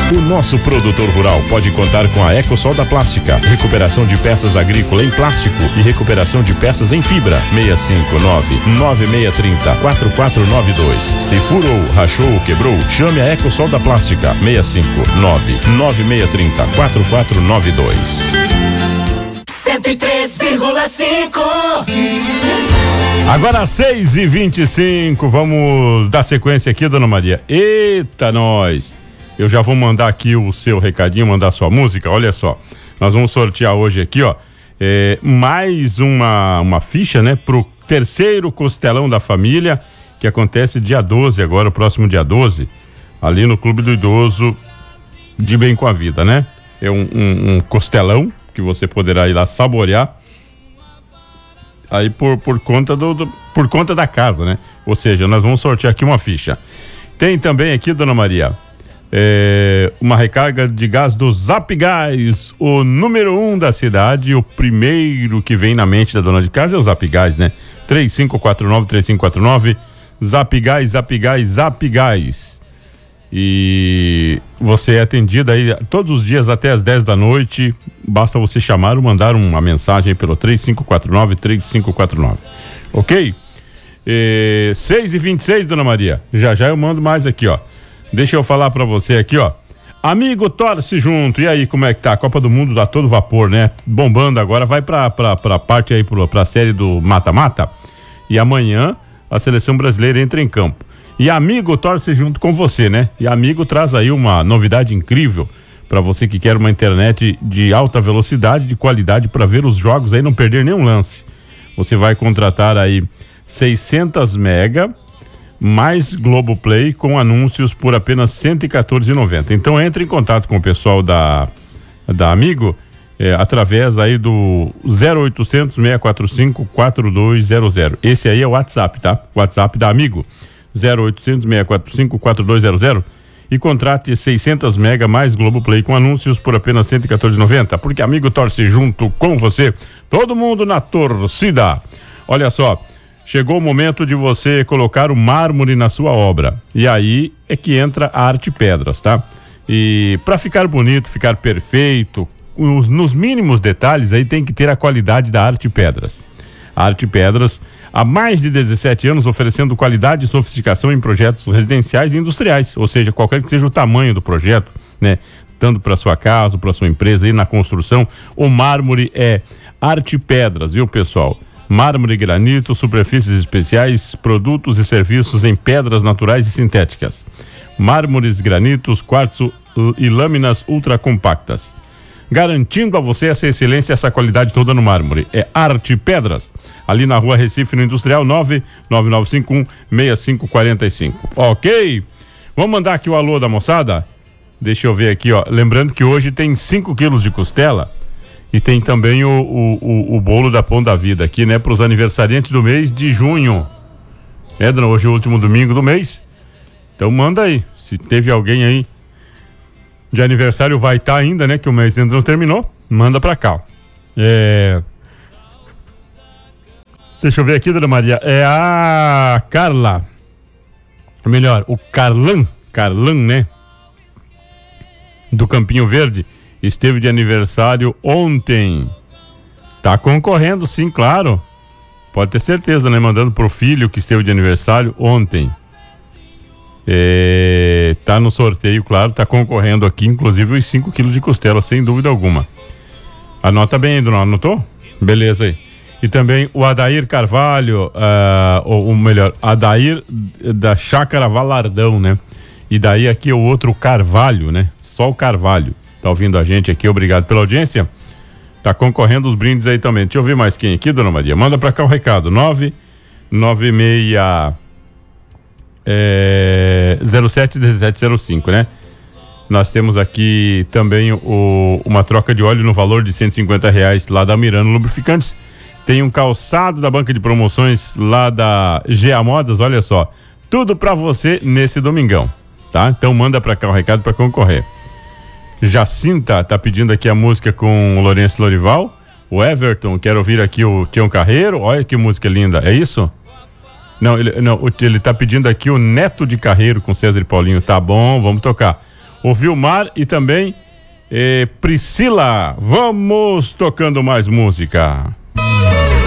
O nosso produtor rural pode contar com a EcoSolda Plástica, recuperação de peças agrícolas em plástico e recuperação de peças em fibra. 659-9630-4492. Se furou, rachou ou quebrou, chame a EcoSolda Plástica. 659-9630-4492. 103,5. Agora 6h25, vamos dar sequência aqui, dona Maria. Eita, nós! Eu já vou mandar aqui o seu recadinho, mandar sua música. Olha só, nós vamos sortear hoje aqui, ó, mais uma ficha, né, pro terceiro costelão da família, que acontece dia 12 agora, o próximo dia 12, ali no Clube do Idoso de Bem com a Vida, né? É um costelão que você poderá ir lá saborear aí por conta por conta da casa, né? Ou seja, nós vamos sortear aqui uma ficha. Tem também aqui, dona Maria, uma recarga de gás do Zap Gás, o número 1 da cidade. O primeiro que vem na mente da dona de casa é o Zap Gás, né? 3549 Zap Gás, Zap Gás, Zap Gás. E você é atendido aí todos os dias até as 10 da noite. Basta você chamar ou mandar uma mensagem pelo 3549-3549. Ok? 6h26, dona Maria. Já eu mando mais aqui, ó. Deixa eu falar pra você aqui, ó. Amigo, torce junto. E aí, como é que tá? A Copa do Mundo tá todo vapor, né? Bombando agora. Vai pra parte aí, pra série do mata-mata. E amanhã a seleção brasileira entra em campo. E Amigo torce junto com você, né? E Amigo traz aí uma novidade incrível para você que quer uma internet de alta velocidade, de qualidade, para ver os jogos aí, não perder nenhum lance. Você vai contratar aí 600 mega mais Globoplay com anúncios por apenas R$ 114,90. Então entre em contato com o pessoal da Amigo através aí do 0800 645 4200. Esse aí é o WhatsApp, tá? WhatsApp da Amigo. 0800 645 4200 e contrate 600 mega mais Globoplay com anúncios por apenas R$ 114,90, porque Amigo torce junto com você, todo mundo na torcida. Olha só, chegou o momento de você colocar o mármore na sua obra, e aí é que entra a Arte Pedras, tá? E para ficar bonito, ficar perfeito, nos mínimos detalhes aí tem que ter a qualidade da Arte Pedras. A Arte Pedras, há mais de 17 anos, oferecendo qualidade e sofisticação em projetos residenciais e industriais, ou seja, qualquer que seja o tamanho do projeto, né? Tanto para sua casa, para sua empresa aí na construção, o mármore é Arte Pedras, viu, pessoal? Mármore, granito, superfícies especiais, produtos e serviços em pedras naturais e sintéticas. Mármores, granitos, quartzo e lâminas ultra compactas. Garantindo a você essa excelência, essa qualidade toda no mármore. É Arte Pedras, ali na Rua Recife, no Industrial, 99951-6545. Ok? Vamos mandar aqui o alô da moçada? Deixa eu ver aqui, ó. Lembrando que hoje tem 5 quilos de costela e tem também o bolo da Pão da Vida aqui, né? Para os aniversariantes do mês de junho. Dona? Hoje é o último domingo do mês. Então manda aí. Se teve alguém aí de aniversário, vai estar ainda, né? Que o mês ainda não terminou. Manda pra cá. Deixa eu ver aqui, dona Maria. É a Carla. Melhor, o Carlan, né? Do Campinho Verde. Esteve de aniversário ontem. Tá concorrendo, sim, claro. Pode ter certeza, né? Mandando pro filho que esteve de aniversário ontem. Tá no sorteio, claro, tá concorrendo aqui, inclusive os 5 quilos de costela, sem dúvida alguma. Anota bem, dona, anotou? Beleza aí. E também o Adair Carvalho, ou melhor, Adair da Chácara Valardão, né? E daí aqui é o outro Carvalho, né? Só o Carvalho tá ouvindo a gente aqui, obrigado pela audiência. Tá concorrendo os brindes aí também. Deixa eu ver mais quem aqui, dona Maria. Manda pra cá o recado, 071705, né? Nós temos aqui também uma troca de óleo no valor de R$150 lá da Mirano Lubrificantes. Tem um calçado da banca de promoções lá da GA Modas, olha só. Tudo pra você nesse domingão, tá? Então manda pra cá o recado pra concorrer. Jacinta tá pedindo aqui a música com o Lourenço Lorival. O Everton, quero ouvir aqui o Tião Carreiro. Olha que música linda, é isso? Não, ele tá pedindo aqui o Neto de Carreiro com César e Paulinho. Tá bom, vamos tocar. o Vilmar e também Priscila. Vamos tocando mais música.